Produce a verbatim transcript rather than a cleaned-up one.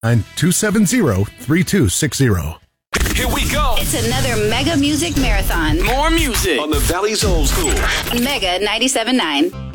two seven zero, three two six zero. Here we go. It's another Mega Music Marathon. More music on the Valley's Old School. Mega ninety-seven point nine.